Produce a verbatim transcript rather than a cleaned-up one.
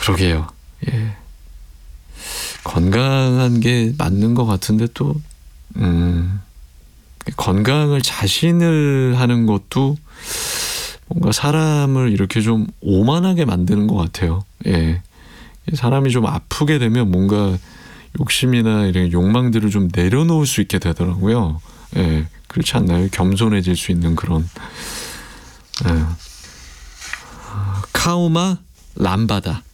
그러게요. 예. 건강한 게 맞는 것 같은데 또 음, 건강을 자신을 하는 것도 뭔가 사람을 이렇게 좀 오만하게 만드는 것 같아요. 예. 사람이 좀 아프게 되면 뭔가 욕심이나 이런 욕망들을 좀 내려놓을 수 있게 되더라고요. 예. 그렇지 않나요? 겸손해질 수 있는 그런. 예. 카우마 람바다.